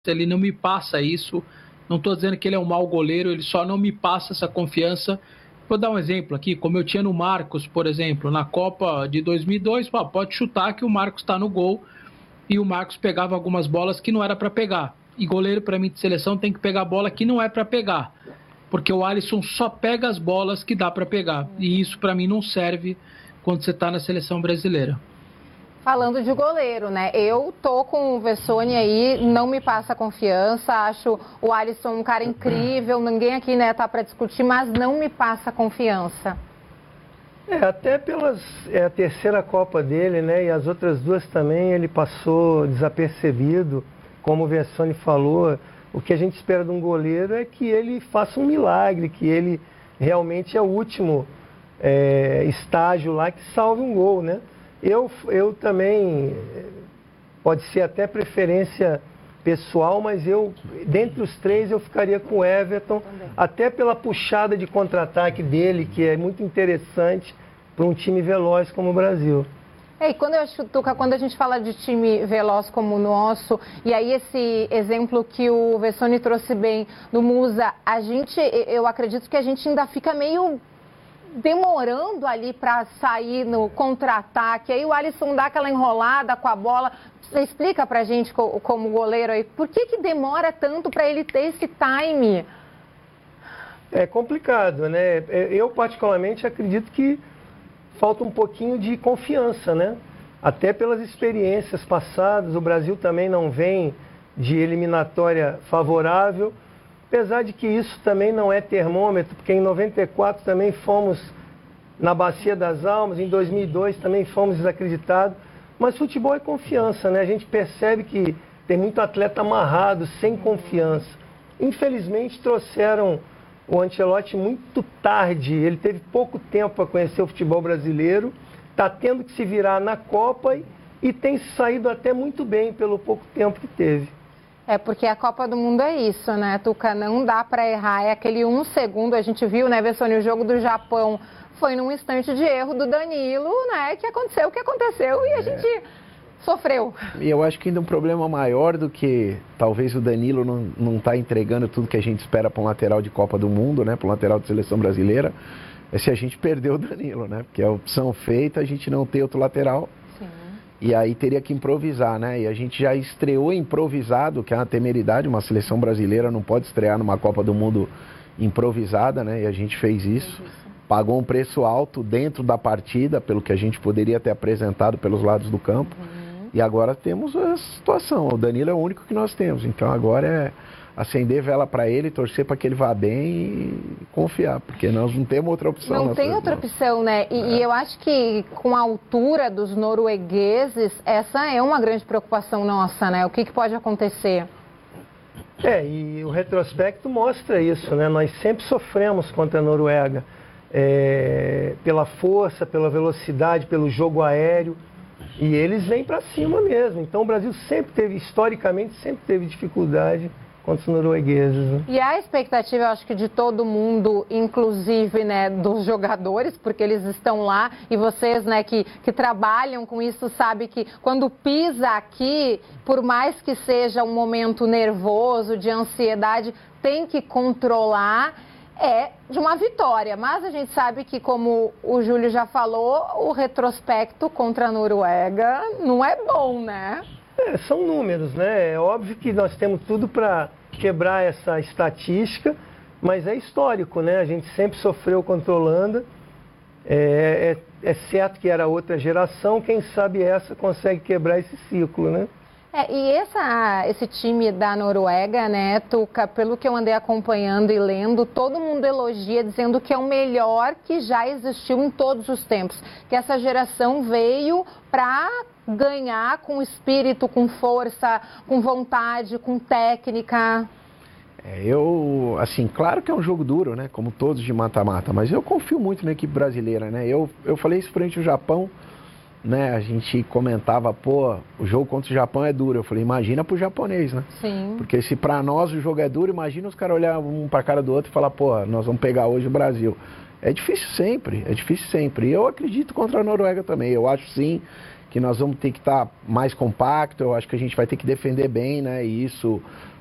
ele não me passa isso. Não estou dizendo que ele é um mau goleiro, ele só não me passa essa confiança. Vou dar um exemplo aqui, como eu tinha no Marcos, por exemplo, na Copa de 2002, pode chutar que o Marcos está no gol e o Marcos pegava algumas bolas que não era para pegar. E goleiro, para mim, de seleção, tem que pegar bola que não é para pegar, porque o Alisson só pega as bolas que dá para pegar. E isso, para mim, não serve quando você está na seleção brasileira. Falando de goleiro, né? Eu tô com o Vessone aí, não me passa confiança, acho o Alisson um cara incrível, ninguém aqui, né, tá para discutir, mas não me passa confiança. Até é a terceira Copa dele, né? E as outras duas também ele passou desapercebido, como o Vessone falou. O que a gente espera de um goleiro é que ele faça um milagre, que ele realmente é o último estágio lá que salve um gol, né? Eu também, pode ser até preferência pessoal, mas dentre os três, eu ficaria com o Everton, até pela puxada de contra-ataque dele, que é muito interessante para um time veloz como o Brasil. E quando a gente fala de time veloz como o nosso, e aí esse exemplo que o Vessone trouxe bem do Musa, eu acredito que a gente ainda fica meio demorando ali para sair no contra-ataque, aí o Alisson dá aquela enrolada com a bola. Você explica pra gente como goleiro aí, por que demora tanto para ele ter esse time? É complicado, né? Eu particularmente acredito que falta um pouquinho de confiança, né? Até pelas experiências passadas, o Brasil também não vem de eliminatória favorável. Apesar de que isso também não é termômetro, porque em 94 também fomos na Bacia das Almas, em 2002 também fomos desacreditados. Mas futebol é confiança, né? A gente percebe que tem muito atleta amarrado, sem confiança. Infelizmente trouxeram o Ancelotti muito tarde, ele teve pouco tempo para conhecer o futebol brasileiro, está tendo que se virar na Copa e tem saído até muito bem pelo pouco tempo que teve. Porque a Copa do Mundo é isso, né, Tuca? Não dá para errar. É aquele 1 segundo, a gente viu, né, Vessone, o jogo do Japão foi num instante de erro do Danilo, né, que aconteceu o que aconteceu e a gente sofreu. E eu acho que ainda um problema maior do que talvez o Danilo não tá entregando tudo que a gente espera para um lateral de Copa do Mundo, né, para um lateral de seleção brasileira, é se a gente perdeu o Danilo, né, porque a opção feita, a gente não tem outro lateral. E aí teria que improvisar, né? E a gente já estreou improvisado, que é uma temeridade, uma seleção brasileira não pode estrear numa Copa do Mundo improvisada, né? E a gente fez isso. Pagou um preço alto dentro da partida, pelo que a gente poderia ter apresentado pelos lados do campo. E agora temos a situação. O Danilo é o único que nós temos. Então agora é acender vela para ele, torcer para que ele vá bem e confiar, porque nós não temos outra opção. Não tem outra opção, né? E eu acho que com a altura dos noruegueses, essa é uma grande preocupação nossa, né? O que pode acontecer? E o retrospecto mostra isso, né? Nós sempre sofremos contra a Noruega, pela força, pela velocidade, pelo jogo aéreo, e eles vêm para cima mesmo. Então o Brasil historicamente, sempre teve dificuldade contra os noruegueses. Né? E a expectativa, eu acho que de todo mundo, inclusive, né, dos jogadores, porque eles estão lá, e vocês, né, que trabalham com isso, sabem que quando pisa aqui, por mais que seja um momento nervoso, de ansiedade, tem que controlar, de uma vitória. Mas a gente sabe que, como o Júlio já falou, o retrospecto contra a Noruega não é bom, né? São números, né? É óbvio que nós temos tudo para quebrar essa estatística, mas é histórico, né? A gente sempre sofreu contra a Holanda. É certo que era outra geração, quem sabe essa consegue quebrar esse ciclo, né? E esse time da Noruega, né, Tuca, pelo que eu andei acompanhando e lendo, todo mundo elogia, dizendo que é o melhor que já existiu em todos os tempos. Que essa geração veio para ganhar com espírito, com força, com vontade, com técnica. Claro que é um jogo duro, né, como todos de mata-mata, mas eu confio muito na equipe brasileira, né. Eu falei isso frente ao Japão, né, a gente comentava, o jogo contra o Japão é duro. Eu falei, imagina pro japonês, né? Sim. Porque se pra nós o jogo é duro, imagina os caras olhar um pra cara do outro e falar, nós vamos pegar hoje o Brasil. É difícil sempre. E eu acredito contra a Noruega também. Eu acho sim que nós vamos ter que estar mais compacto, eu acho que a gente vai ter que defender bem, né? E isso